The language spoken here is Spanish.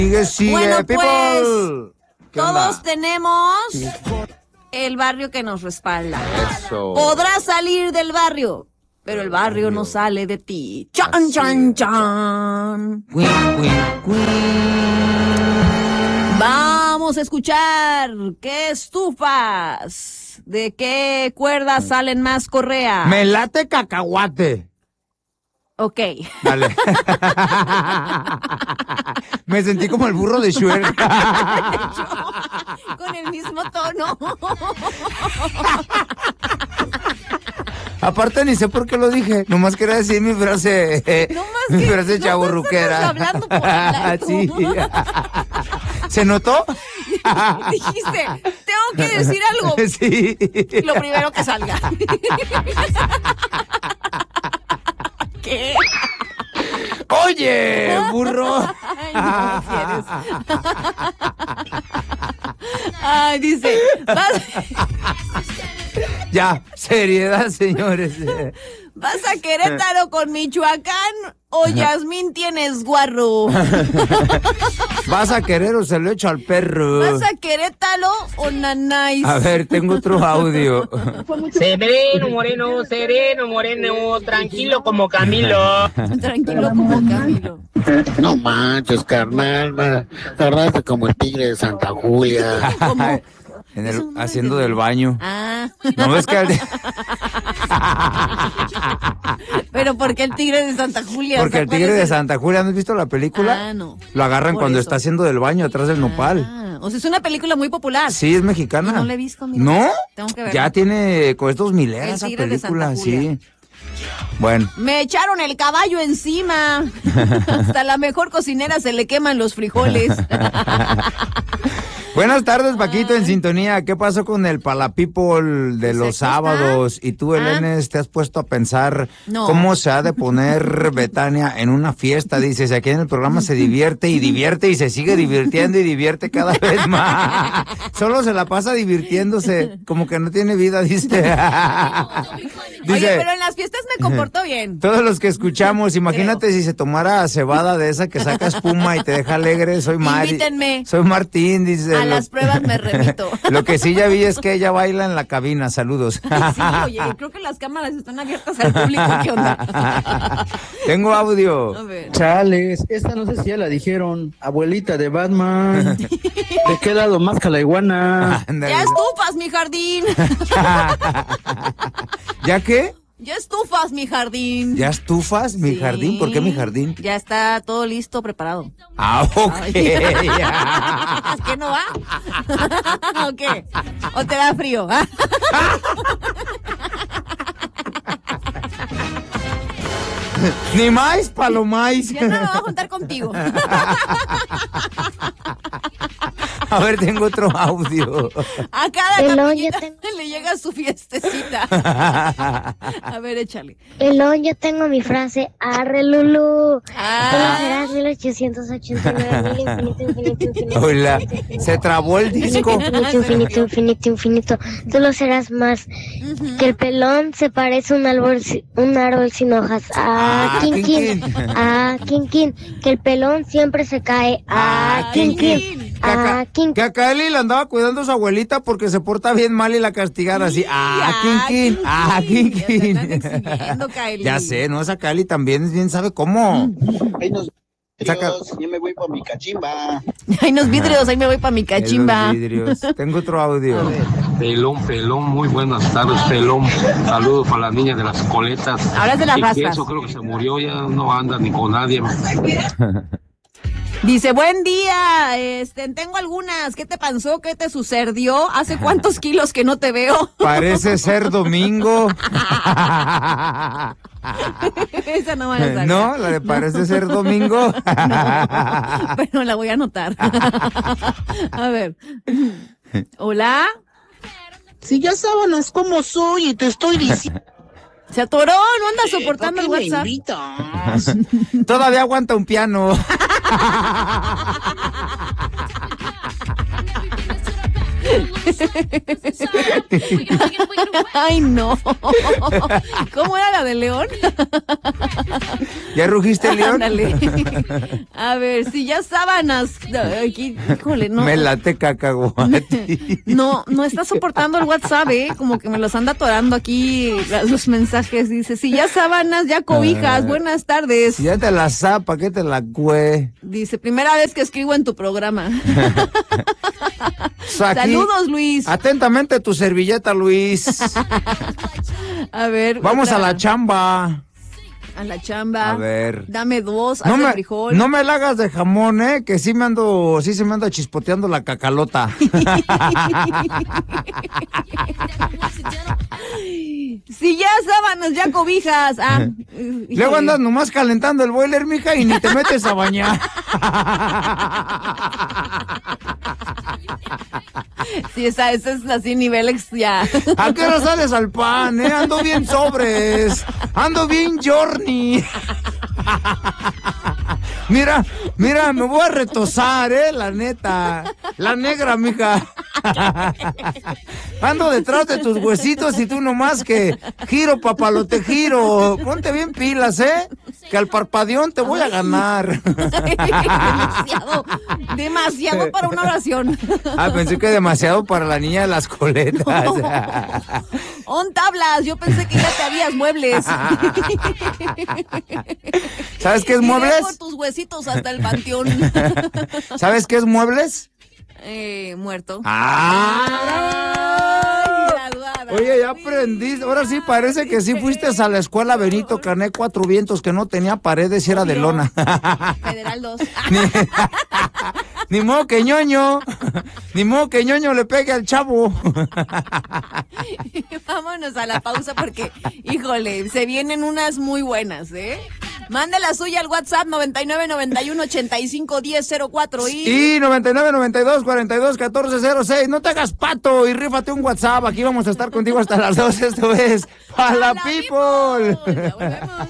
Sigue, bueno, people. Pues, todos onda? tenemos el barrio que nos respalda. Eso. Podrás salir del barrio, pero el barrio no sale de ti. Chan, Así chan, es. chan. Queen. Vamos a escuchar qué estufas. ¿De qué cuerdas salen más correa? Me late cacahuate. Ok. Dale. Me sentí como el burro de Shrek. Con el mismo tono. Aparte ni sé por qué lo dije. Nomás quería decir mi frase. Mi frase chavorruquera. Hablando por hablar. Sí. ¿Se notó? Dijiste, tengo que decir algo. Sí. Lo primero que salga. ¿Qué? Oye, burro. Ay, no quieres. Ay, dice, Ya, seriedad, señores. ¿vas a Querétaro con Michoacán o Yasmín tienes guarro? ¿Vas a querer o se lo echo al perro? ¿Vas a Querétaro o Nanáis? A ver, tengo otro audio. Sereno, moreno, tranquilo como Camilo. Tranquilo como Camilo. No manches, carnal, tardaste como el tigre de Santa Julia. Haciendo del baño. Ah. ¿No ves que Pero ¿por qué el tigre de Santa Julia? Porque el tigre de Santa Julia, ¿no has visto la película? Ah, no. Lo agarran Por cuando eso. está haciendo del baño atrás del nopal. Ah, o sea, es una película muy popular. Sí, es mexicana. No la he visto, mira. ¿No? Tengo que verla. Ya tiene con estos mileras El esa tigre de película, Santa Julia. sí. Bueno. Me echaron el caballo encima. Hasta la mejor cocinera se le queman los frijoles. Buenas tardes, Paquito, en sintonía. ¿Qué pasó con el Palapipol de Pues los aquí está. sábados? Y tú, Elenes, ¿te has puesto a pensar No. cómo se ha de poner Betania en una fiesta? Dices, aquí en el programa se divierte y se sigue divirtiendo y divierte cada vez más. Solo se la pasa divirtiéndose, como que no tiene vida, dice. Oye, pero en las fiestas me comporto bien. Todos los que escuchamos, imagínate si se tomara cebada de esa que saca espuma y te deja alegre. Soy Mari. Invítenme. Soy Martín, dice. A las pruebas me remito. Lo que sí ya vi es que ella baila en la cabina. Saludos. Sí, oye, creo que las cámaras están abiertas al público. ¿Qué onda? Tengo audio. A ver. Chales, esta no sé si ya la dijeron, abuelita de Batman. ¿De qué lado más la iguana? Ándale. Ya estufas mi jardín. ¿Ya qué? Ya estufas mi jardín. ¿Ya estufas mi Sí. jardín? ¿Por qué mi jardín? Ya está todo listo, preparado. Ah, ok. Ay. ¿Es que no va? ¿O qué? ¿O te da frío? Ni más, palomais. Ya no me voy a juntar contigo. A ver, tengo otro audio. A cada Hello, capillita yo le llega su fiestecita. A ver, échale. Hello, yo tengo mi frase, arre Lulu. Ah. Solo serás 1889, infinito. Hola. Se trabó el disco. Infinito. Solo serás más. Que el pelón se parece a un árbol sin hojas. Quinquín. Quinquín. Que el pelón siempre se cae. Quinquín. Que a Kaeli la andaba cuidando su abuelita porque se porta bien mal y la castigaron así. Quinquín. Quinquín. Ya te andan exhibiendo, Kylie. Ya sé, ¿no? Esa Kaeli también bien sabe cómo. Ahí nos Saca- yo me voy por mi cachimba. Hay unos vidrios, ahí me voy para mi cachimba. Los vidrios. Tengo otro audio. Pelón, muy buenas tardes, Pelón. Saludos para la niña de las coletas. Ahora es de las Y rastas. eso creo que se murió, ya no anda ni con nadie. Dice, buen día, tengo algunas. ¿Qué te pasó? ¿Qué te sucedió? ¿Hace cuántos kilos que no te veo? Parece ser domingo. Esa no me la sabía. No, la de parece ser domingo. No, pero la voy a anotar. A ver. Hola. Si ya sábanas cómo soy y te estoy diciendo. Se atoró, no anda soportando el ¿por qué me WhatsApp. invitas? Todavía aguanta un piano. Ay, no. ¿Cómo era la de León? ¿Ya rugiste, León? Ándale. A ver, si ya sábanas. Aquí, híjole, no. Me late cacahuate. No está soportando el WhatsApp, como que me los anda atorando aquí los mensajes. Dice, si ya sábanas, ya cobijas, buenas tardes. Si ya te la zapa, ¿qué te la cue? Dice, primera vez que escribo en tu programa. Aquí, saludos, Luis. Atentamente tu servilleta, Luis. A ver. Vamos otra. a la chamba. A la chamba. A ver. Dame 2, haz de frijol. No me la hagas de jamón, que sí se me anda chispoteando la cacalota. Si ya sábanas, ya cobijas. Luego andas nomás calentando el boiler, mija, y ni te metes a bañar. Sí, ese es así nivel ya. ¿A qué hora sales al pan, Ando bien sobres. Ando bien Journey. Mira, me voy a retosar, la neta. La negra, mija. Ando detrás de tus huesitos y tú nomás que giro, papalote, giro. Ponte bien pilas, que al parpadeón te voy a ganar. Demasiado para una oración. Pensé que demasiado para la niña de las coletas. On tablas, yo pensé que ya te habías muebles. ¿Sabes qué es muebles? Por tus huesitos hasta el panteón. ¿Sabes qué es muebles? Muerto. Oye, ya aprendiste. Ahora sí parece que sí fuiste a la escuela Benito Cané Cuatro Vientos, que no tenía paredes y era de lona. Federal 2. Ni modo que ñoño le pegue al chavo. Vámonos a la pausa porque, híjole, se vienen unas muy buenas, Mande la suya al WhatsApp 9991851004 y 9992421406. No te hagas pato y rífate un WhatsApp. Aquí vamos a estar contigo hasta las 2. Esto es Pa' la People. Ya volvemos.